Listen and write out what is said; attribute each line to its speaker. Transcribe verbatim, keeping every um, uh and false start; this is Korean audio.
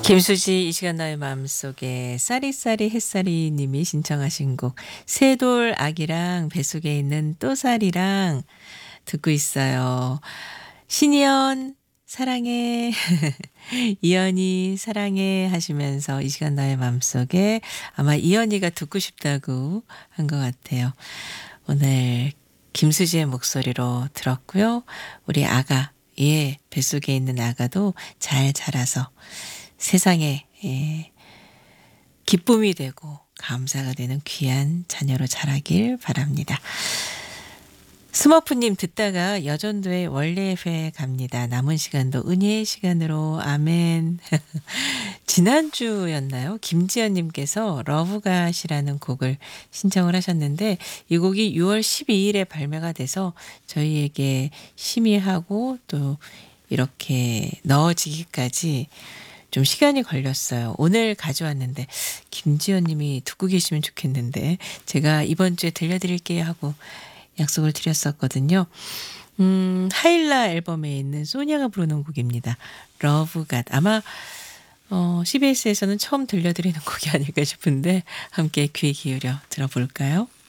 Speaker 1: 김수지 이 시간 나의 마음속에 쌀이쌀이 햇살이 님이 신청하신 곡 새돌 아기랑 뱃속에 있는 또살이랑 듣고 있어요. 신이연 사랑해 이연이 사랑해 하시면서 이 시간 나의 마음속에 아마 이연이가 듣고 싶다고 한 것 같아요. 오늘 김수지의 목소리로 들었고요. 우리 아가 예 뱃속에 있는 아가도 잘 자라서 세상에 예, 기쁨이 되고 감사가 되는 귀한 자녀로 자라길 바랍니다. 스머프님 듣다가 여전도의 원래회 갑니다. 남은 시간도 은혜의 시간으로 아멘. 지난주였나요? 김지연님께서 러브갓이라는 곡을 신청을 하셨는데 이 곡이 유월 십이일에 발매가 돼서 저희에게 심의하고 또 이렇게 넣어지기까지 좀 시간이 걸렸어요. 오늘 가져왔는데 김지연 님이 듣고 계시면 좋겠는데 제가 이번 주에 들려드릴게요 하고 약속을 드렸었거든요. 음, 하일라 앨범에 있는 소니아가 부르는 곡입니다. 러브갓. 아마 어, 씨비에스에서는 처음 들려드리는 곡이 아닐까 싶은데 함께 귀 기울여 들어볼까요?